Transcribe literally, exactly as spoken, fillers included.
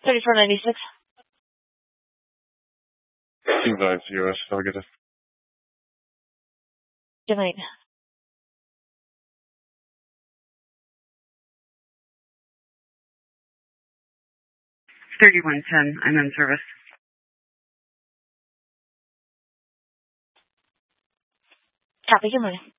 thirty-four ninety-six. Seems I C U S. Have a good day. Good night. thirty-one ten. I'm in service. Copy. Good morning.